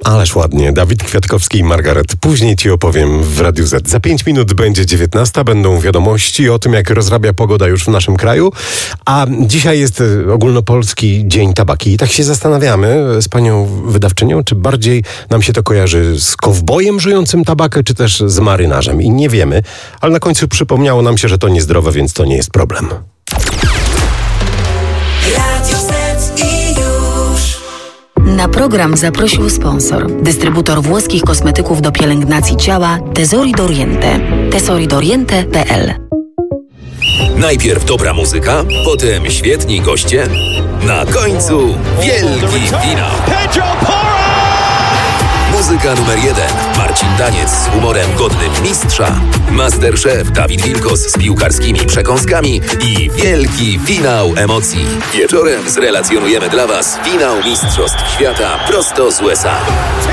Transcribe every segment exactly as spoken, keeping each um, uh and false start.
Ależ ładnie. Dawid Kwiatkowski i Margaret. Później ci opowiem w Radiu Z. Za pięć minut będzie dziewiętnasta. Będą wiadomości o tym, jak rozrabia pogoda już w naszym kraju. A dzisiaj jest ogólnopolski Dzień Tabaki. I tak się zastanawiamy z panią wydawczynią, czy bardziej nam się to kojarzy z kowbojem żującym tabakę, czy też z marynarzem. I nie wiemy. Ale na końcu przypomniało nam się, że to niezdrowe, więc to nie jest problem. Na program zaprosił sponsor. Dystrybutor włoskich kosmetyków do pielęgnacji ciała Tesori d'Oriente. tesori d'oriente kropka p l. Najpierw dobra muzyka, potem świetni goście, na końcu wielki finał. Muzyka numer jeden. Marcin Daniec z humorem godnym mistrza. Masterchef Dawid Wilkos z piłkarskimi przekąskami i wielki finał emocji. Wieczorem zrelacjonujemy dla Was finał Mistrzostw Świata prosto z U S A.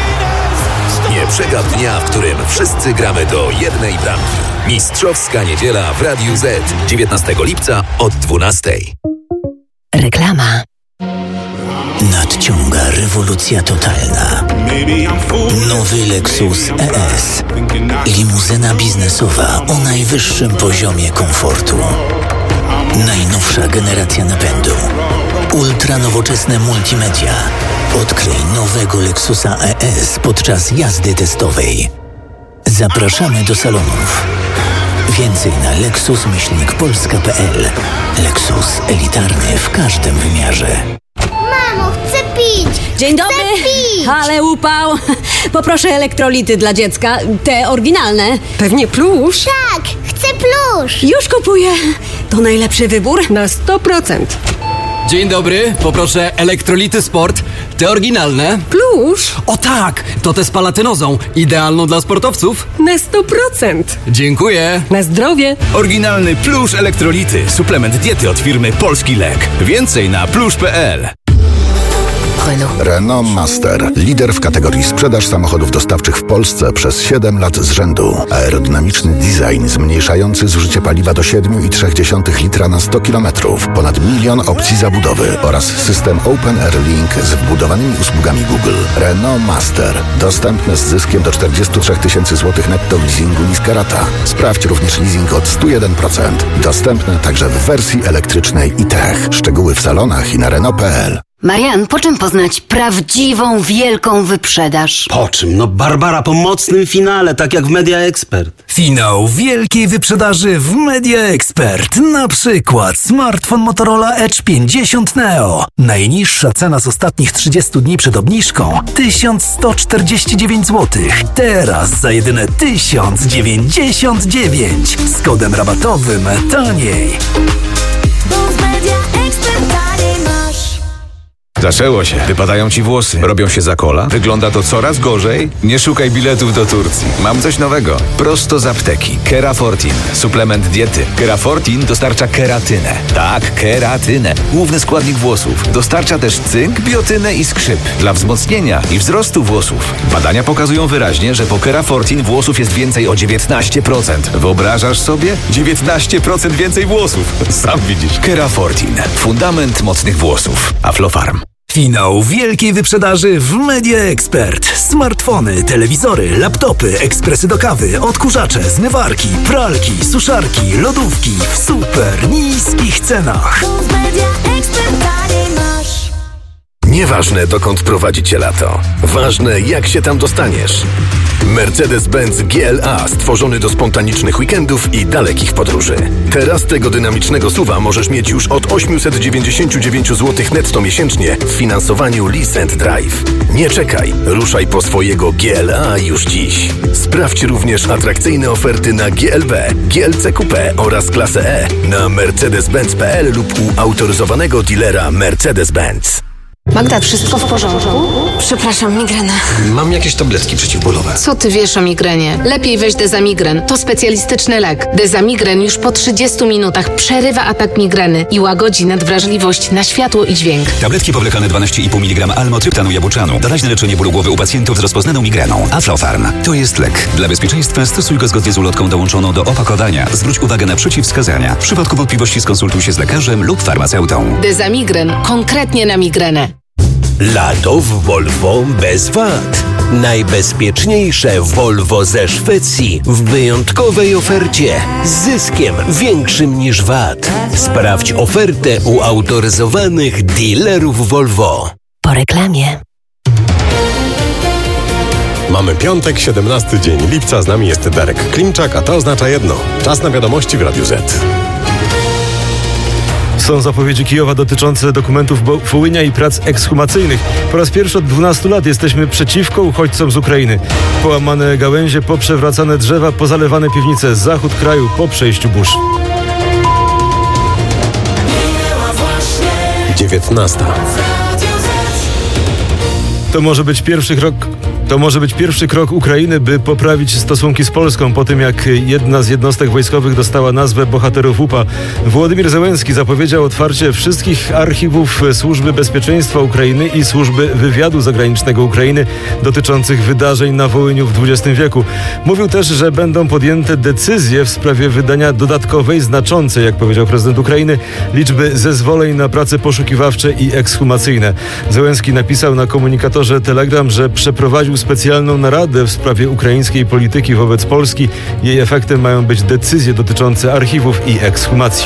Nie przegap dnia, w którym wszyscy gramy do jednej bramki. Mistrzowska niedziela w Radiu Z. dziewiętnastego lipca od dwunastej. Reklama. Nadciąga rewolucja totalna. Nowy Lexus E S. Limuzyna biznesowa o najwyższym poziomie komfortu. Najnowsza generacja napędu. Ultra nowoczesne multimedia. Odkryj nowego Lexusa E S podczas jazdy testowej. Zapraszamy do salonów. Więcej na lexus polska kropka p l. Lexus elitarny w każdym wymiarze. Mamo, chcę pić! Dzień dobry! Chcę pić! Ale upał! Poproszę elektrolity dla dziecka, te oryginalne. Pewnie plusz? Tak, chcę plusz! Już kupuję. To najlepszy wybór? Na sto procent. Dzień dobry, poproszę elektrolity sport, te oryginalne. Plusz? O tak, to te z palatynozą, idealną dla sportowców. Na sto procent. Dziękuję. Na zdrowie. Oryginalny plusz elektrolity, suplement diety od firmy Polski Lek. Więcej na plusz kropka p l. Renault Master. Lider w kategorii sprzedaż samochodów dostawczych w Polsce przez siedem lat z rzędu. Aerodynamiczny design zmniejszający zużycie paliwa do siedem przecinek trzy litra na sto kilometrów. Ponad milion opcji zabudowy oraz system Open Air Link z wbudowanymi usługami Google. Renault Master. Dostępne z zyskiem do czterdzieści trzy tysięcy złotych netto w leasingu niska rata. Sprawdź również leasing od sto jeden procent. Dostępne także w wersji elektrycznej i tech. Szczegóły w salonach i na Renault kropka p l. Marian, po czym poznać prawdziwą, wielką wyprzedaż? Po czym? No Barbara, po mocnym finale, tak jak w Media Expert. Finał wielkiej wyprzedaży w Media Expert. Na przykład smartfon Motorola Edge pięćdziesiąt Neo. Najniższa cena z ostatnich trzydziestu dni przed obniżką tysiąc sto czterdzieści dziewięć złotych. Teraz za jedyne tysiąc dziewięćdziesiąt dziewięć. Z kodem rabatowym taniej. Zaczęło się. Wypadają ci włosy. Robią się za kola. Wygląda to coraz gorzej. Nie szukaj biletów do Turcji. Mam coś nowego. Prosto z apteki. Kerafortin. Suplement diety. Kerafortin dostarcza keratynę. Tak, keratynę. Główny składnik włosów. Dostarcza też cynk, biotynę i skrzyp. Dla wzmocnienia i wzrostu włosów. Badania pokazują wyraźnie, że po Kerafortin włosów jest więcej o dziewiętnaście procent. Wyobrażasz sobie? dziewiętnaście procent więcej włosów. Sam widzisz. Kerafortin. Fundament mocnych włosów. Aflofarm. Finał wielkiej wyprzedaży w Media Expert. Smartfony, telewizory, laptopy, ekspresy do kawy, odkurzacze, zmywarki, pralki, suszarki, lodówki w super niskich cenach. Nieważne, dokąd prowadzi cię lato. Ważne, jak się tam dostaniesz. Mercedes-Benz G L A stworzony do spontanicznych weekendów i dalekich podróży. Teraz tego dynamicznego suwa możesz mieć już od osiemset dziewięćdziesiąt dziewięć złotych netto miesięcznie w finansowaniu Lease and Drive. Nie czekaj, ruszaj po swojego G L A już dziś. Sprawdź również atrakcyjne oferty na G L B, G L C Coupe oraz klasę E na mercedes benz kropka p l lub u autoryzowanego dealera Mercedes-Benz. Magda, wszystko w porządku? Przepraszam, migrena. Mam jakieś tabletki przeciwbólowe. Co ty wiesz o migrenie? Lepiej weź Dezamigren. To specjalistyczny lek. Dezamigren już po trzydziestu minutach przerywa atak migreny i łagodzi nadwrażliwość na światło i dźwięk. Tabletki powlekane dwanaście i pół miligrama almotryptanu jabłczanu. Doraźne leczenie bólu głowy u pacjentów z rozpoznaną migreną. Aflofarm. To jest lek. Dla bezpieczeństwa stosuj go zgodnie z ulotką dołączoną do opakowania. Zwróć uwagę na przeciwwskazania. W przypadku wątpliwości skonsultuj się z lekarzem lub farmaceutą. Dezamigren. Konkretnie na migrenę. Lato w Volvo bez wad. Najbezpieczniejsze Volvo ze Szwecji w wyjątkowej ofercie z zyskiem większym niż V A T. Sprawdź ofertę u autoryzowanych dealerów Volvo. Po reklamie. Mamy piątek, siedemnasty dzień lipca. Z nami jest Darek Klimczak, a to oznacza jedno. Czas na wiadomości w Radiu Z. Są zapowiedzi Kijowa dotyczące dokumentów Wołynia i prac ekshumacyjnych. Po raz pierwszy od dwunastu lat jesteśmy przeciwko uchodźcom z Ukrainy. Połamane gałęzie, poprzewracane drzewa, pozalewane piwnice. Zachód kraju po przejściu burz. dziewiętnasta. To może być pierwszy krok... To może być pierwszy krok Ukrainy, by poprawić stosunki z Polską po tym, jak jedna z jednostek wojskowych dostała nazwę bohaterów U P A. Władimir Zełenski zapowiedział otwarcie wszystkich archiwów Służby Bezpieczeństwa Ukrainy i Służby Wywiadu Zagranicznego Ukrainy dotyczących wydarzeń na Wołyniu w dwudziestym wieku. Mówił też, że będą podjęte decyzje w sprawie wydania dodatkowej, znaczącej, jak powiedział prezydent Ukrainy, liczby zezwoleń na prace poszukiwawcze i ekshumacyjne. Zełenski napisał na komunikatorze Telegram, że przeprowadził specjalną naradę w sprawie ukraińskiej polityki wobec Polski. Jej efektem mają być decyzje dotyczące archiwów i ekshumacji.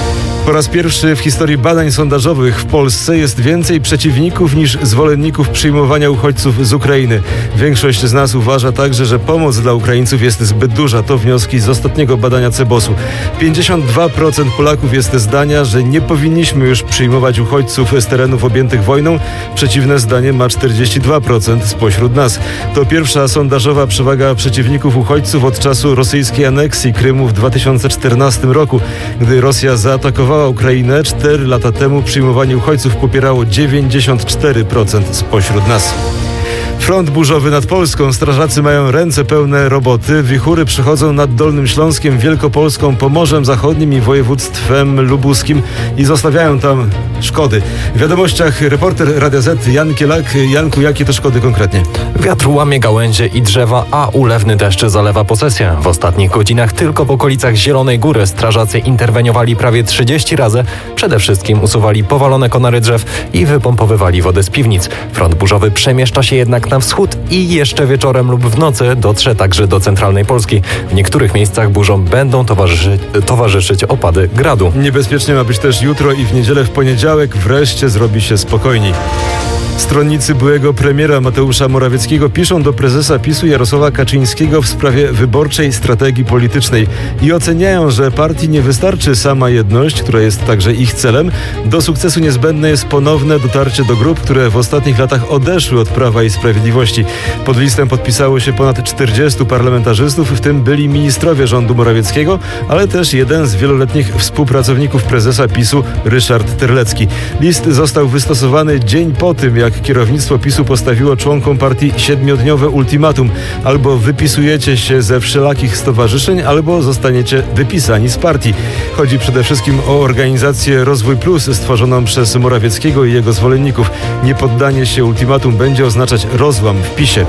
Po raz pierwszy w historii badań sondażowych w Polsce jest więcej przeciwników niż zwolenników przyjmowania uchodźców z Ukrainy. Większość z nas uważa także, że pomoc dla Ukraińców jest zbyt duża. To wnioski z ostatniego badania Cebosu. pięćdziesiąt dwa procent Polaków jest zdania, że nie powinniśmy już przyjmować uchodźców z terenów objętych wojną. Przeciwne zdanie ma czterdzieści dwa procent spośród nas. To pierwsza sondażowa przewaga przeciwników uchodźców od czasu rosyjskiej aneksji Krymu w dwa tysiące czternastym roku, gdy Rosja zaatakowała Ukrainę. Cztery lata temu przyjmowanie uchodźców popierało dziewięćdziesiąt cztery procent spośród nas. Front burzowy nad Polską. Strażacy mają ręce pełne roboty. Wichury przychodzą nad Dolnym Śląskiem, Wielkopolską, Pomorzem Zachodnim i województwem lubuskim i zostawiają tam szkody. W wiadomościach reporter Radia Z Jan Kielak. Janku, jakie to szkody konkretnie? Wiatr łamie gałęzie i drzewa, a ulewny deszcz zalewa posesję. W ostatnich godzinach tylko w okolicach Zielonej Góry strażacy interweniowali prawie trzydzieści razy. Przede wszystkim usuwali powalone konary drzew i wypompowywali wodę z piwnic. Front burzowy przemieszcza się jednak na wschód i jeszcze wieczorem lub w nocy dotrze także do centralnej Polski. W niektórych miejscach burzom będą towarzyszyć, towarzyszyć opady gradu. Niebezpiecznie ma być też jutro i w niedzielę, w poniedziałek wreszcie zrobi się spokojniej. Stronnicy byłego premiera Mateusza Morawieckiego piszą do prezesa PiSu Jarosława Kaczyńskiego w sprawie wyborczej strategii politycznej i oceniają, że partii nie wystarczy sama jedność, która jest także ich celem. Do sukcesu niezbędne jest ponowne dotarcie do grup, które w ostatnich latach odeszły od Prawa i Sprawiedliwości. Pod listem podpisało się ponad czterdziestu parlamentarzystów, w tym byli ministrowie rządu Morawieckiego, ale też jeden z wieloletnich współpracowników prezesa PiSu, Ryszard Terlecki. List został wystosowany dzień po tym, jak kierownictwo PiSu postawiło członkom partii siedmiodniowe ultimatum. Albo wypisujecie się ze wszelakich stowarzyszeń, albo zostaniecie wypisani z partii. Chodzi przede wszystkim o organizację Rozwój Plus stworzoną przez Morawieckiego i jego zwolenników. Niepoddanie się ultimatum będzie oznaczać rozłam w PiSie.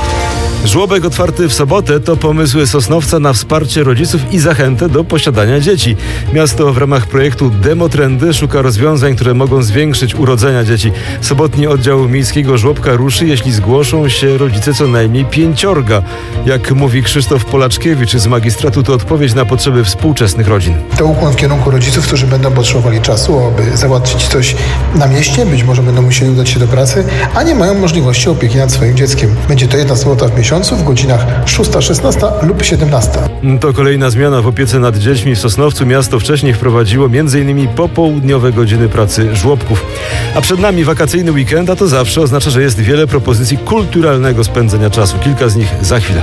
Żłobek otwarty w sobotę to pomysły Sosnowca na wsparcie rodziców i zachętę do posiadania dzieci. Miasto w ramach projektu Demotrendy szuka rozwiązań, które mogą zwiększyć urodzenia dzieci. Sobotni oddział miejskiego żłobka ruszy, jeśli zgłoszą się rodzice co najmniej pięciorga. Jak mówi Krzysztof Polaczkiewicz z magistratu, to odpowiedź na potrzeby współczesnych rodzin. To ukłon w kierunku rodziców, którzy będą potrzebowali czasu, aby załatwić coś na mieście, być może będą musieli udać się do pracy, a nie mają możliwości opieki nad swoim dzieckiem. Będzie to jedna sobota w miesiącu w godzinach szósta, szesnasta lub siedemnasta. To kolejna zmiana w opiece nad dziećmi w Sosnowcu. Miasto wcześniej wprowadziło m.in. popołudniowe godziny pracy żłobków. A przed nami wakacyjny weekend, a to zawsze oznacza, że jest wiele propozycji kulturalnego spędzenia czasu. Kilka z nich za chwilę.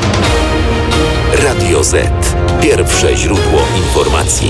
Radio Z. Pierwsze źródło informacji.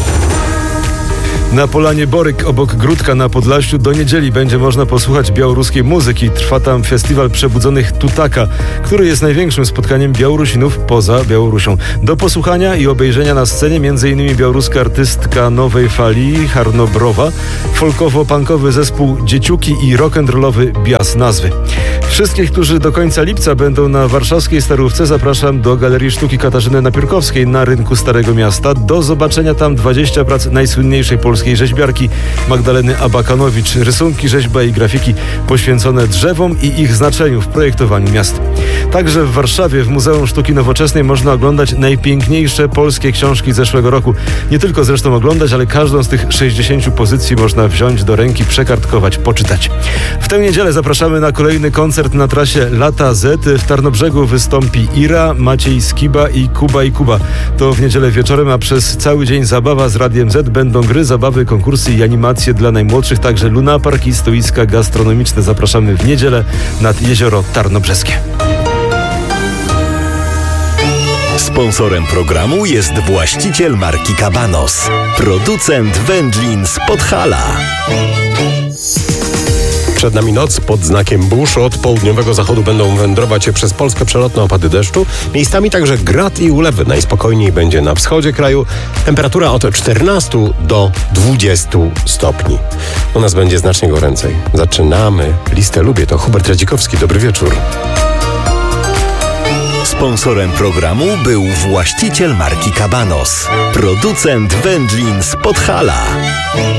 Na Polanie Boryk obok Gródka na Podlasiu do niedzieli będzie można posłuchać białoruskiej muzyki. Trwa tam festiwal Przebudzonych Tutaka, który jest największym spotkaniem Białorusinów poza Białorusią. Do posłuchania i obejrzenia na scenie m.in. białoruska artystka nowej fali Harnobrowa, folkowo-punkowy zespół Dzieciuki i rock'n'rollowy Bias nazwy. Wszystkich, którzy do końca lipca będą na warszawskiej Starówce, zapraszam do Galerii Sztuki Katarzyny Napiórkowskiej na rynku Starego Miasta. Do zobaczenia tam dwadzieścia prac najsłynniejszej polskiej polskiej rzeźbiarki Magdaleny Abakanowicz. Rysunki, rzeźba i grafiki poświęcone drzewom i ich znaczeniu w projektowaniu miast. Także w Warszawie w Muzeum Sztuki Nowoczesnej można oglądać najpiękniejsze polskie książki zeszłego roku. Nie tylko zresztą oglądać, ale każdą z tych sześćdziesięciu pozycji można wziąć do ręki, przekartkować, poczytać. W tę niedzielę zapraszamy na kolejny koncert na trasie Lata Z. W Tarnobrzegu wystąpi Ira, Maciej Skiba i Kuba i Kuba. To w niedzielę wieczorem, a przez cały dzień zabawa z Radiem Z. Będą gry, zabawy, konkursy i animacje dla najmłodszych, także lunaparki i stoiska gastronomiczne. Zapraszamy w niedzielę nad Jezioro Tarnobrzeskie. Sponsorem programu jest właściciel marki Cabanos, producent wędlin z Podhala. Przed nami noc pod znakiem burz. Od południowego zachodu będą wędrować przez Polskę przelotne opady deszczu. Miejscami także grad i ulewy. Najspokojniej będzie na wschodzie kraju. Temperatura od czternastu do dwudziestu stopni. U nas będzie znacznie goręcej. Zaczynamy listę Lubię. To Hubert Radzikowski. Dobry wieczór. Sponsorem programu był właściciel marki Cabanos, producent wędlin z Podhala.